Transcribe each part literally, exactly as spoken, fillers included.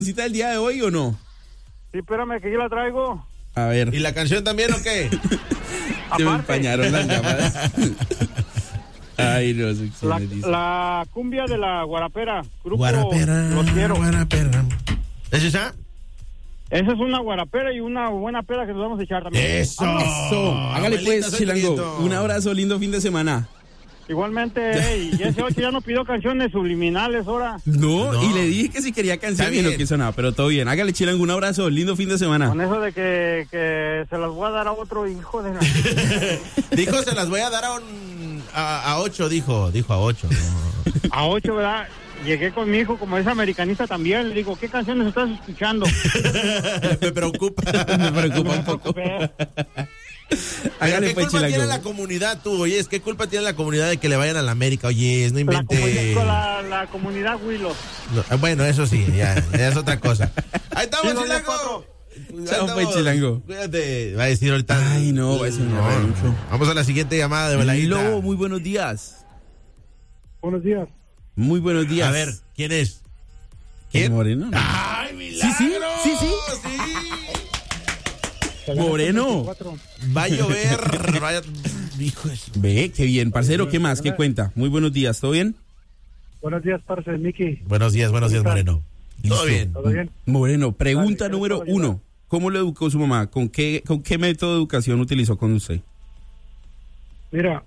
¿Cita el día de hoy o no? Sí, espérame que yo la traigo. A ver. ¿Y la canción también o qué? Se me empañaron las llamadas. Ay, no sé La, la cumbia de la guarapera. Grupo Guarapera, Los Quiero. guarapera. ¿Es esa? Esa es una guarapera y una buena pera que nos vamos a echar también. Eso. Eso. Hágale Abuelita, pues, soy Chilango. Chiquito. Un abrazo, lindo fin de semana. Igualmente, ey, y ese ocho ya nos pidió canciones subliminales ahora. No, No. y le dije que si quería canción Está y no bien. quiso nada, pero todo bien. Hágale, Chilango, un abrazo, lindo fin de semana. Con eso de que, que se las voy a dar a otro hijo de... Dijo, se las voy a dar a un... A, a ocho, dijo. Dijo a ocho. No. A ocho, ¿verdad? Llegué con mi hijo, como es americanista también, le digo, ¿qué canciones estás escuchando? Me preocupa. Me preocupa un poco. Hágale ¿Qué pues, culpa tiene Chilango. la comunidad tú? Oye, ¿qué culpa tiene la comunidad de que le vayan a la América? Oye, no La, invente... comunidad, la, la comunidad Willow. No, bueno, eso sí, ya, ya es otra cosa. Ahí estamos, Sí, doña Chilango. Ahí Chao, estamos. pues, Chilango. Cuídate. Va a decir ahorita... Ay, no, va a decir No, mucho. Vamos a la siguiente llamada de Veladita. Lobo, muy buenos días. Buenos días. Muy buenos días. A ver, ¿quién es? ¿Quién? ¿Quién? Moreno. ¿no? ¡Ay, milagro! Sí, sí, sí, sí. Moreno. Va a llover. Vaya... Hijo de su- Ve, qué bien, parcero, ¿qué más? ¿Qué cuenta? Muy buenos días, ¿todo bien? Buenos días, parce, Miki. Buenos días, buenos días, ¿Cómo está? Moreno. Todo bien. ¿Todo bien? Moreno, pregunta Dale, ¿qué número le puedo ayudar? uno. ¿Cómo lo educó su mamá? ¿Con qué, con qué método de educación utilizó con usted? Mira,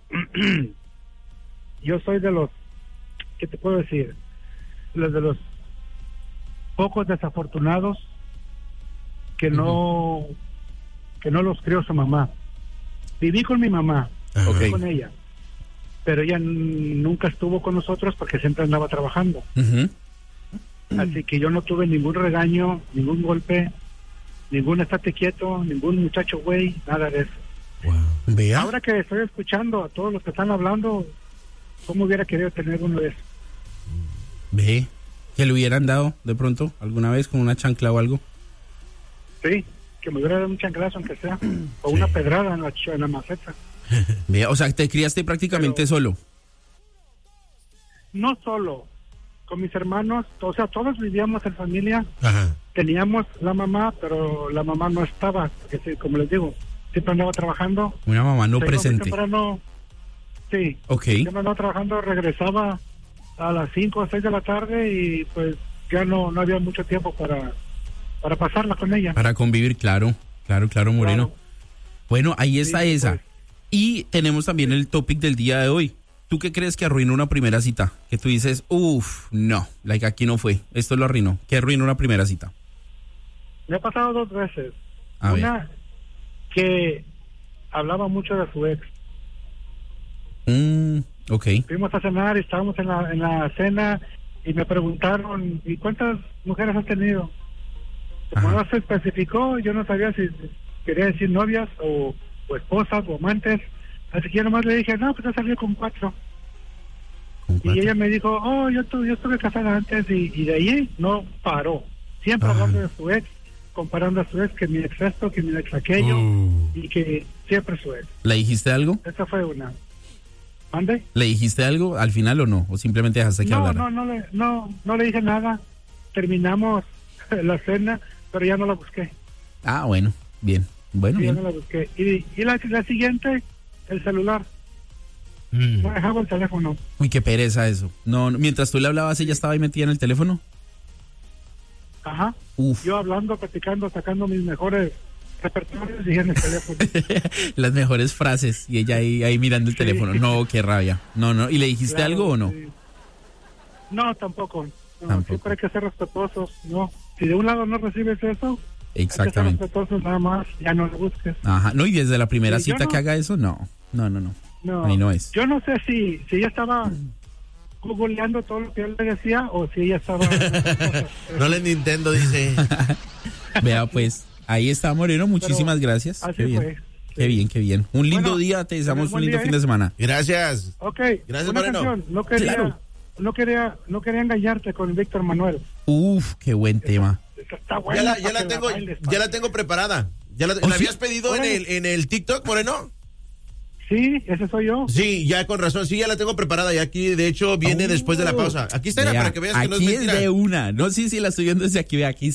yo soy de los, ¿qué te puedo decir? Los de los pocos desafortunados que no, que no los crió su mamá. Viví con mi mamá, Ajá. Ok. viví con ella, pero ella n- nunca estuvo con nosotros porque siempre andaba trabajando. Ujú. Así que yo no tuve ningún regaño, ningún golpe, ningún estate quieto, ningún muchacho güey, nada de eso. Wow. Vea. Ahora que estoy escuchando a todos los que están hablando, ¿cómo hubiera querido tener uno de esos? Ve. ¿Que le hubieran dado de pronto alguna vez con una chancla o algo? Sí, que me hubiera dado un chanclazo aunque sea, o una pedrada en la, ch- en la maceta. Vea, o sea, te criaste prácticamente Pero- solo. No solo, con mis hermanos, o sea, todos vivíamos en familia, Ajá. teníamos la mamá, pero la mamá no estaba, porque sí, como les digo, siempre andaba trabajando. Una mamá no Se iba muy presente. temprano, sí, Ok. siempre andaba trabajando, regresaba a las cinco o seis de la tarde y pues ya no, no había mucho tiempo para, para pasarla con ella. Para convivir, claro. Claro, claro, Moreno. Claro. Bueno, ahí está Sí, esa. pues. Y tenemos también el topic del día de hoy. ¿Tú qué crees que arruinó una primera cita? Que tú dices, uff, no, like aquí no fue. Esto lo arruinó. ¿Qué arruinó una primera cita? Me ha pasado dos veces. A ver. Una que hablaba mucho de su ex. Mm, ok. Fuimos a cenar y estábamos en la, en la cena y me preguntaron, ¿y cuántas mujeres has tenido? Como Ajá. no se especificó, yo no sabía si quería decir novias o, o esposas o amantes. Así que yo nomás le dije, no, pues he salido con cuatro. ¿Con Y cuatro? ella me dijo, oh, yo, tu- yo estuve casada antes y, y de ahí no paró. Siempre Ah. hablando de su ex, comparando a su ex, que mi ex esto, que mi ex aquello, Uh. y que siempre su ex. ¿Le dijiste algo? Esa fue una. ¿Mande? ¿Le dijiste algo al final o no? ¿O simplemente dejaste que No, hablara? no, no le, no, no le dije nada. Terminamos la cena, pero ya no la busqué. Ah, bueno, bien. Bueno, Sí, ya bien. no la busqué. Y, y la, la siguiente, el celular. Mm. No dejaba el teléfono. Uy, qué pereza eso. No, no, mientras tú le hablabas, ella estaba ahí metida en el teléfono. Ajá. Uf. Yo hablando, platicando, sacando mis mejores repertorios y en el teléfono. Las mejores frases y ella ahí, ahí mirando el Sí. teléfono. No, qué rabia. No, no. ¿Y le dijiste Claro, algo o no? sí. No, tampoco. No, Tampoco. siempre hay que ser respetuosos. No. Si de un lado no recibes eso, hay que ser Exactamente. respetuosos nada más. Ya no lo busques. Ajá. No, y desde la primera Sí, yo cita no- que haga eso, no. No, no, no. No, Ahí no es. Yo no sé si, si ella estaba googleando todo lo que él le decía o si ella estaba... No le Nintendo, dice. Vea, pues, ahí está Moreno. Muchísimas gracias. así Qué bien. fue. Qué bien, qué bien. Un lindo Bueno, día. Te deseamos buen un lindo día, fin ¿eh? de semana. Gracias. Ok, Gracias, una Moreno. canción. No quería, Claro. no quería, no quería engañarte con Víctor Manuel. Uf, qué buen tema. Esa está buena. Ya la, ya para la que tengo, bailes, ya la papi. tengo preparada. ¿Ya la, ¿Oh, ¿la sí? habías pedido en Órale. el, en el TikTok, Moreno? Sí, ese soy yo. Sí, ya con razón, sí, ya la tengo preparada y aquí, de hecho, viene Oh. después de la pausa. Aquí está, Vea, para que veas que no es aquí mentira. de una. No, sí, sí, la estoy viendo desde aquí. Vea, aquí